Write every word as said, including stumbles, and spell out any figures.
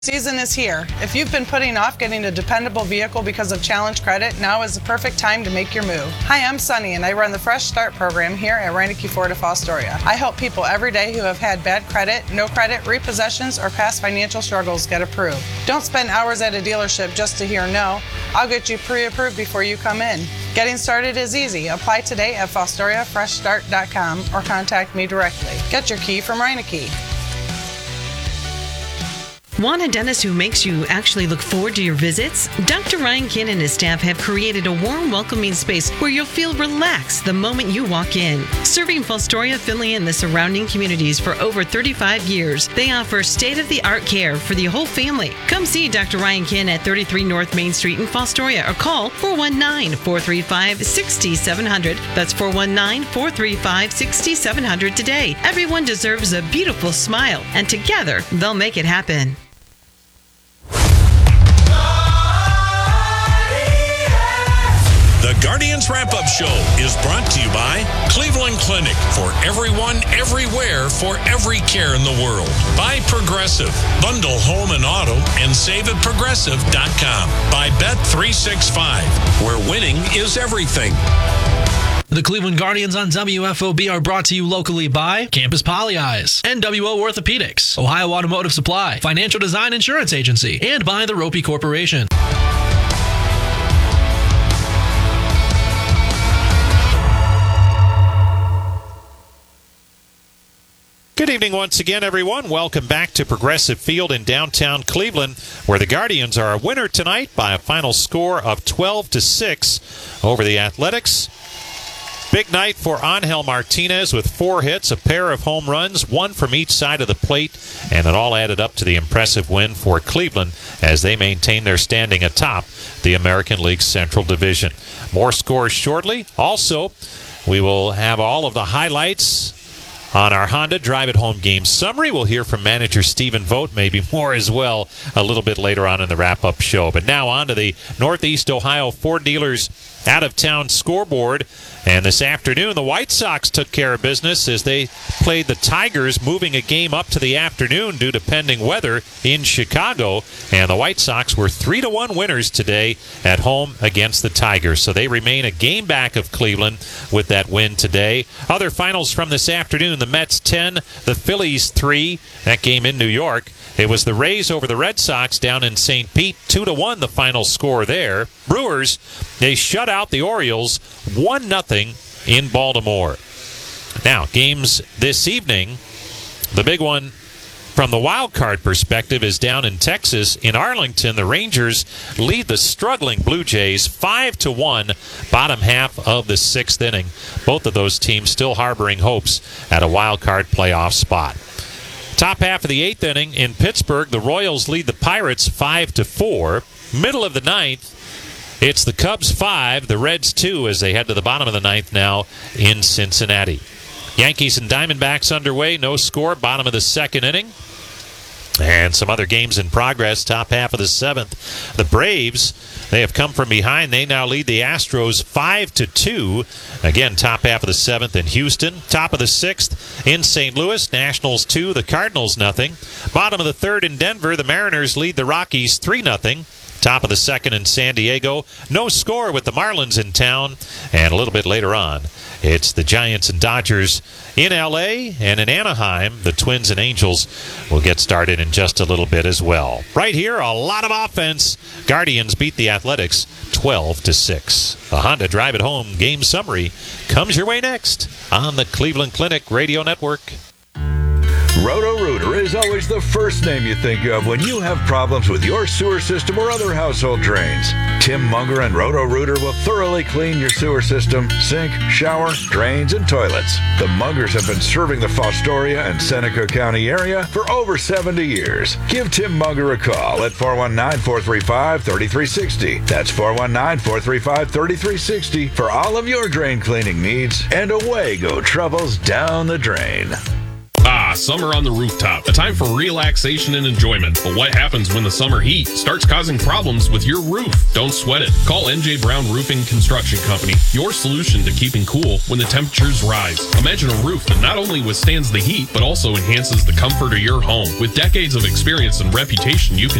Season is here. If you've been putting off getting a dependable vehicle because of challenge credit, now is the perfect time to make your move. Hi, I'm Sunny, and I run the Fresh Start program here at Reineke Ford of Fostoria. I help people every day who have had bad credit, no credit, repossessions, or past financial struggles get approved. Don't spend hours at a dealership just to hear no. I'll get you pre-approved before you come in. Getting started is easy. Apply today at fostoria fresh start dot com or contact me directly. Get your key from Reineke. Want a dentist who makes you actually look forward to your visits? Doctor Ryan Kinn and his staff have created a warm, welcoming space where you'll feel relaxed the moment you walk in. Serving Fostoria, Findlay, and the surrounding communities for over thirty-five years, they offer state-of-the-art care for the whole family. Come see Doctor Ryan Kinn at thirty-three North Main Street in Fostoria or call four one nine, four three five, six seven zero zero. That's four one nine, four three five, six seven zero zero today. Everyone deserves a beautiful smile, and together they'll make it happen. The Guardians Wrap-Up Show is brought to you by Cleveland Clinic, for everyone, everywhere, for every care in the world. By Progressive. Bundle home and auto and save at progressive dot com. By Bet three sixty-five, where winning is everything. The Cleveland Guardians on W F O B are brought to you locally by Campus Poly Eyes, N W O Orthopedics, Ohio Automotive Supply, Financial Design Insurance Agency, and by the Ropey Corporation. Good evening once again, everyone. Welcome back to Progressive Field in downtown Cleveland, where the Guardians are a winner tonight by a final score of twelve to six over the Athletics. Big night for Angel Martinez with four hits, a pair of home runs, one from each side of the plate, and it all added up to the impressive win for Cleveland as they maintain their standing atop the American League Central Division. More scores shortly. Also, we will have all of the highlights on our Honda Drive It Home game summary. We'll hear from manager Stephen Vogt, maybe more as well, a little bit later on in the wrap-up show. But now on to the Northeast Ohio Ford Dealers out-of-town scoreboard. And this afternoon, the White Sox took care of business as they played the Tigers, moving a game up to the afternoon due to pending weather in Chicago. And the White Sox were three to one winners today at home against the Tigers. So they remain a game back of Cleveland with that win today. Other finals from this afternoon, the Mets ten, the Phillies three. That game in New York. It was the Rays over the Red Sox down in Saint Pete, two to one the final score there. Brewers, they shut out the Orioles one nothing in Baltimore. Now, games this evening, the big one from the wild card perspective is down in Texas. In Arlington, the Rangers lead the struggling Blue Jays five to one, bottom half of the sixth inning. Both of those teams still harboring hopes at a wild card playoff spot. Top half of the eighth inning in Pittsburgh, the Royals lead the Pirates five to four. Middle of the ninth, it's the Cubs five, the Reds two, as they head to the bottom of the ninth now in Cincinnati. Yankees and Diamondbacks underway, no score, bottom of the second inning. And some other games in progress, top half of the seventh. The Braves, they have come from behind. They now lead the Astros five to two. Again, top half of the seventh in Houston. Top of the sixth in Saint Louis. Nationals two, the Cardinals nothing. Bottom of the third in Denver, the Mariners lead the Rockies three nothing. Top of the second in San Diego. No score with the Marlins in town. And a little bit later on, it's the Giants and Dodgers in L A, and in Anaheim, the Twins and Angels will get started in just a little bit as well. Right here, a lot of offense. Guardians beat the Athletics twelve to six. The Honda Drive It Home game summary comes your way next on the Cleveland Clinic Radio Network. Roto-Rooter is always the first name you think of when you have problems with your sewer system or other household drains. Tim Munger and Roto-Rooter will thoroughly clean your sewer system, sink, shower, drains, and toilets. The Mungers have been serving the Fostoria and Seneca County area for over seventy years. Give Tim Munger a call at four one nine, four three five, three three six zero. That's four one nine, four three five, three three six zero for all of your drain cleaning needs, and away go troubles down the drain. Ah. Ah, summer on the rooftop. A time for relaxation and enjoyment. But what happens when the summer heat starts causing problems with your roof? Don't sweat it. Call N J Brown Roofing Construction Company, your solution to keeping cool when the temperatures rise. Imagine a roof that not only withstands the heat, but also enhances the comfort of your home. With decades of experience and reputation, you can